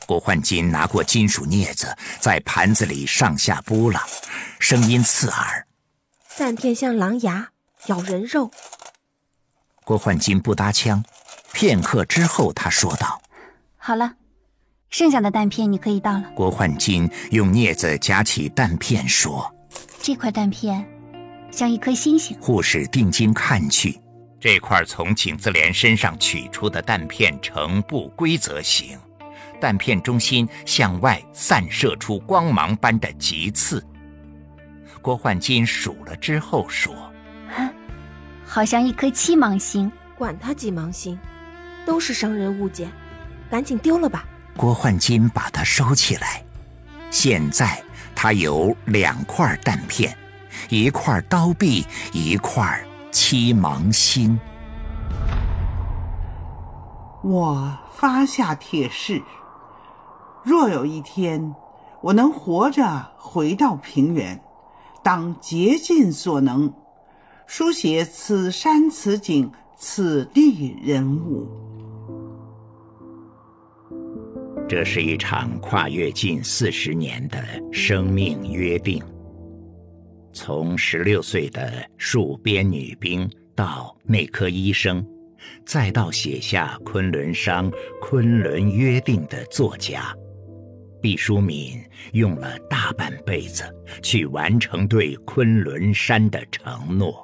郭焕金拿过金属镊子，在盘子里上下拨拉，声音刺耳。 蛋片像狼牙，咬人肉。 郭焕金不搭腔，片刻之后他说道： 好了，剩下的蛋片你可以倒了。 郭焕金用镊子夹起蛋片说： 这块蛋片像一颗星星。 护士定睛看去，这块从景子莲身上取出的蛋片呈不规则形，蛋片中心向外散射出光芒般的棘刺。郭焕金数了之后说： 好像一颗七芒星。 管他几芒星，都是商人物件，赶紧丢了吧。 郭焕金把它收起来。现在他有2块蛋片，一块刀臂，一块七芒星。 我发下帖誓，若有一天我能活着回到平原，当竭尽所能书写此山此景此地人物。 这是一场跨越近40年的生命约定。从16岁的戍边女兵到内科医生，再到写下昆仑商、昆仑约定的作家，毕淑敏用了大半辈子去完成对昆仑山的承诺。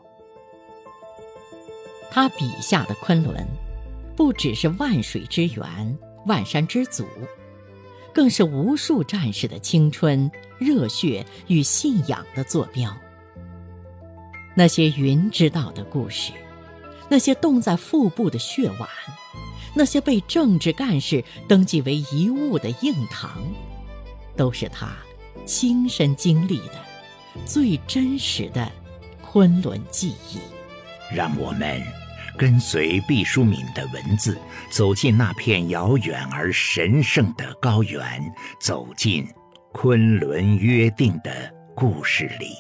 他笔下的昆仑，不只是万水之源、万山之祖，更是无数战士的青春、热血与信仰的坐标。那些云知道的故事，那些冻在腹部的血碗，那些被政治干事登记为遗物的硬糖，都是他亲身经历的最真实的昆仑记忆。 让我们跟随毕淑敏的文字，走进那片遥远而神圣的高原，走进昆仑约定的故事里。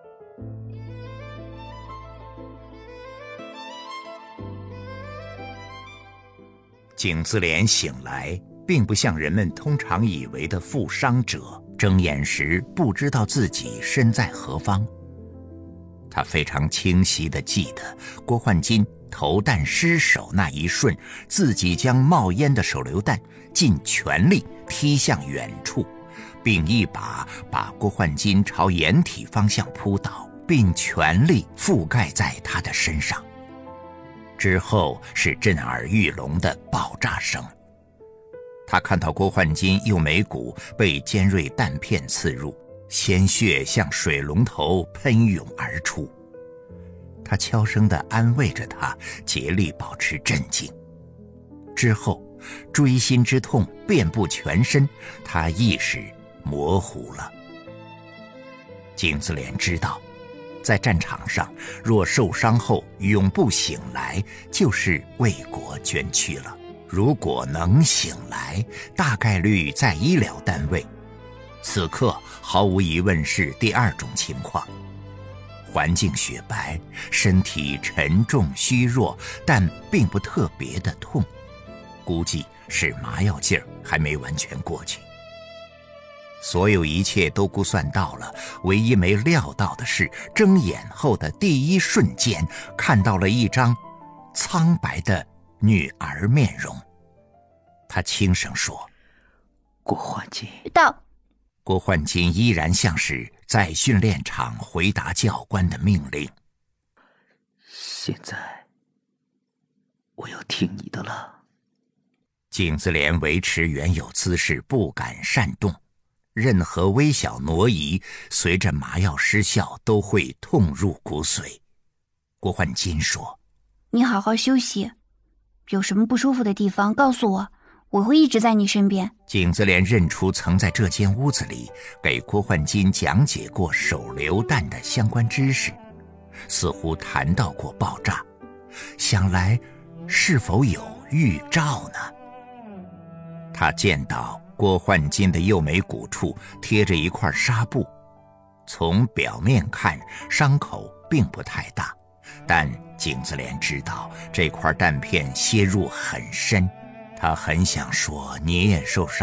景子莲醒来，并不像人们通常以为的负伤者，睁眼时不知道自己身在何方。他非常清晰地记得郭焕金投弹失手那一瞬，自己将冒烟的手榴弹尽全力踢向远处，并一把把郭焕金朝掩体方向扑倒，并全力覆盖在他的身上。之后是震耳欲聋的爆炸声。他看到郭焕金右眉骨被尖锐弹片刺入，鲜血像水龙头喷涌而出。他悄声地安慰着他，竭力保持镇静。之后锥心之痛遍布全身，他意识模糊了。景子莲知道，在战场上若受伤后永不醒来，就是为国捐躯了。如果能醒来，大概率在医疗单位。此刻毫无疑问是第2种情况。环境雪白，身体沉重虚弱，但并不特别的痛，估计是麻药劲儿还没完全过去。所有一切都估算到了，唯一没料到的是，睁眼后的第一瞬间，看到了一张苍白的女儿面容。他轻声说： 郭焕金。 到。 郭焕金依然像是在训练场回答教官的命令。 现在我要听你的了。 景子莲维持原有姿势，不敢擅动，任何微小挪移随着麻药失效都会痛入骨髓。郭焕金说： 你好好休息，有什么不舒服的地方告诉我，我会一直在你身边。 景子莲认出曾在这间屋子里给郭焕金讲解过手榴弹的相关知识，似乎谈到过爆炸，想来是否有预兆呢？他见到郭焕金的右眉骨处贴着一块纱布，从表面看伤口并不太大，但景子莲知道这块弹片楔入很深。他很想说你也受伤